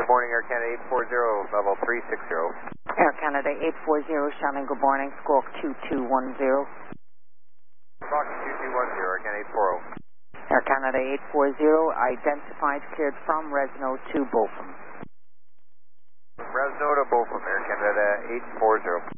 Good morning, Air Canada 840, level 360. Air Canada 840, Shannon, good morning, squawk 2210. Squawk 2210, Air Canada 840. Air Canada 840, identified, cleared from Resno to Beaufort. Resno to Beaufort, Air Canada 840.